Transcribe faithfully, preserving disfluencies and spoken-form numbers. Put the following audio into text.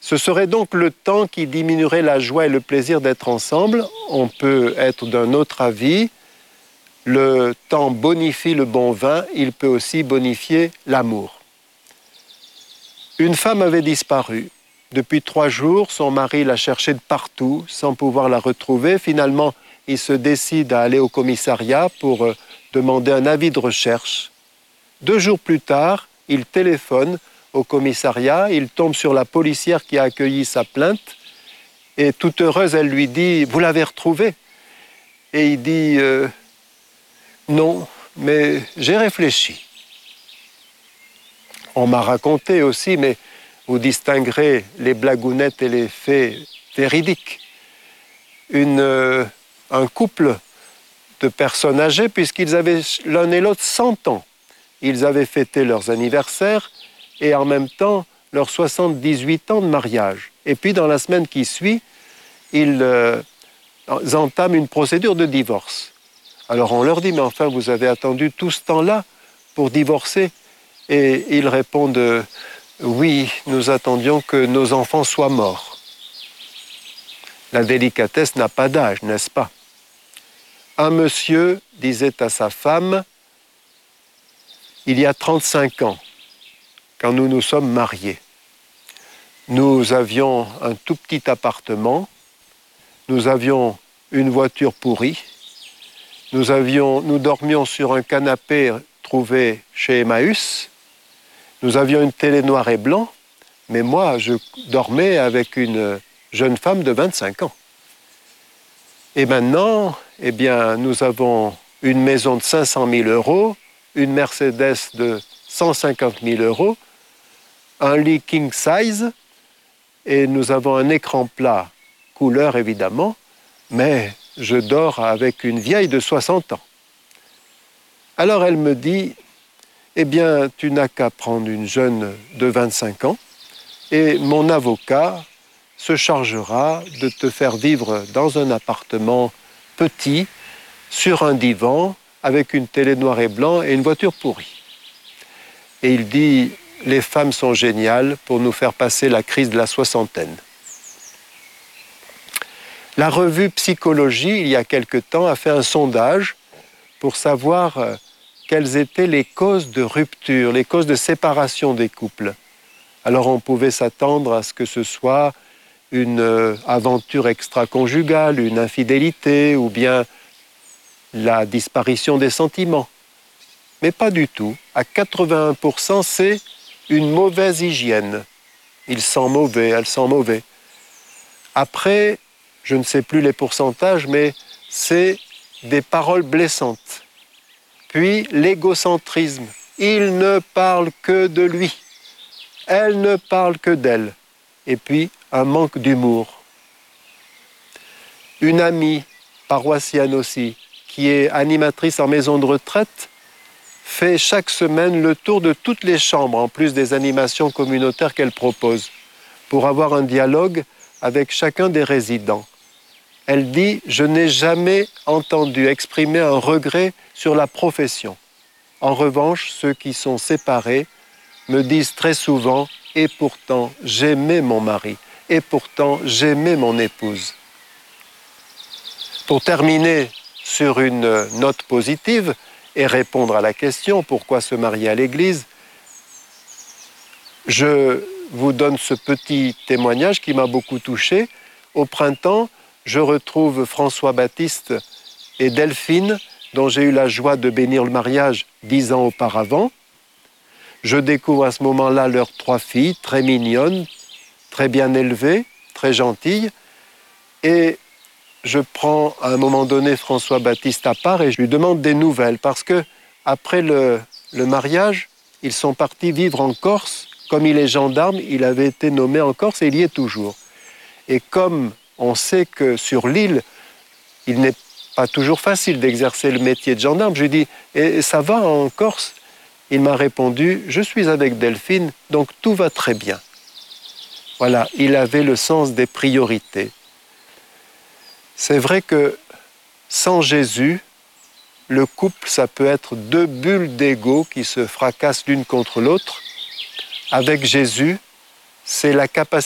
Ce serait donc le temps qui diminuerait la joie et le plaisir d'être ensemble. On peut être d'un autre avis. Le temps bonifie le bon vin, il peut aussi bonifier l'amour. Une femme avait disparu. Depuis trois jours, son mari l'a cherchée de partout sans pouvoir la retrouver. Finalement, il se décide à aller au commissariat pour euh, demander un avis de recherche. Deux jours plus tard, il téléphone au commissariat, il tombe sur la policière qui a accueilli sa plainte et toute heureuse, elle lui dit « Vous l'avez retrouvé ?» Et il dit euh, « Non, mais j'ai réfléchi. » On m'a raconté aussi, mais vous distinguerez les blagounettes et les faits véridiques. Une, euh, un couple de personnes âgées, puisqu'ils avaient l'un et l'autre cent ans. Ils avaient fêté leurs anniversaires et en même temps leurs soixante-dix-huit ans de mariage. Et puis dans la semaine qui suit, ils, euh, ils entament une procédure de divorce. Alors on leur dit, mais enfin vous avez attendu tout ce temps-là pour divorcer? Et ils répondent, oui, nous attendions que nos enfants soient morts. La délicatesse n'a pas d'âge, n'est-ce pas? Un monsieur disait à sa femme, il y a trente-cinq ans, quand nous nous sommes mariés, nous avions un tout petit appartement, nous avions une voiture pourrie, nous, avions, nous dormions sur un canapé trouvé chez Emmaüs, nous avions une télé noir et blanc, mais moi, je dormais avec une jeune femme de vingt-cinq ans. Et maintenant, eh bien, nous avons une maison de cinq cent mille euros, une Mercedes de cent cinquante mille euros, un lit king size, et nous avons un écran plat, couleur évidemment, mais je dors avec une vieille de soixante ans. Alors elle me dit, eh bien, tu n'as qu'à prendre une jeune de vingt-cinq ans, et mon avocat se chargera de te faire vivre dans un appartement petit, sur un divan, avec une télé noir et blanc et une voiture pourrie. Et il dit, les femmes sont géniales pour nous faire passer la crise de la soixantaine. La revue Psychologie, il y a quelque temps, a fait un sondage pour savoir quelles étaient les causes de rupture, les causes de séparation des couples. Alors on pouvait s'attendre à ce que ce soit une euh, aventure extra-conjugale, une infidélité ou bien la disparition des sentiments. Mais pas du tout. À quatre-vingt-un pour cent, c'est une mauvaise hygiène. Il sent mauvais, elle sent mauvais. Après, je ne sais plus les pourcentages, mais c'est des paroles blessantes. Puis l'égocentrisme. Il ne parle que de lui. Elle ne parle que d'elle. Et puis, un manque d'humour. Une amie, paroissienne aussi, qui est animatrice en maison de retraite, fait chaque semaine le tour de toutes les chambres, en plus des animations communautaires qu'elle propose, pour avoir un dialogue avec chacun des résidents. Elle dit « Je n'ai jamais entendu exprimer un regret sur la profession. En revanche, ceux qui sont séparés me disent très souvent « Et pourtant, j'aimais mon mari. Et pourtant, j'aimais mon épouse. » Pour terminer sur une note positive et répondre à la question « Pourquoi se marier à l'église ?», je vous donne ce petit témoignage qui m'a beaucoup touché. Au printemps, je retrouve François Baptiste et Delphine, dont j'ai eu la joie de bénir le mariage dix ans auparavant. Je découvre à ce moment-là leurs trois filles, très mignonnes, très bien élevées, très gentilles. Et je prends à un moment donné François Baptiste à part et je lui demande des nouvelles parce que après le, le mariage, ils sont partis vivre en Corse. Comme il est gendarme, il avait été nommé en Corse et il y est toujours. Et comme on sait que sur l'île, il n'est pas toujours facile d'exercer le métier de gendarme, je lui dis « Et ça va en Corse ?» Il m'a répondu « Je suis avec Delphine, donc tout va très bien. » Voilà, il avait le sens des priorités. C'est vrai que sans Jésus, le couple, ça peut être deux bulles d'ego qui se fracassent l'une contre l'autre. Avec Jésus, c'est la capacité